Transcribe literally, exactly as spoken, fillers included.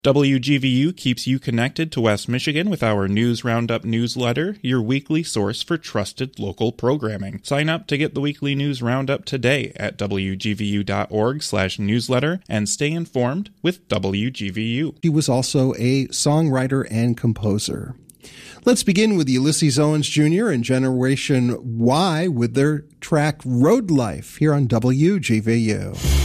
W G V U keeps you connected to West Michigan with our News Roundup newsletter, your weekly source for trusted local programming. Sign up to get the weekly News Roundup today at w g v u dot org slash newsletter and stay informed with W G V U. He was also a songwriter and composer. Let's begin with Ulysses Owens Junior and Generation Y with their track Road Life here on W G V U.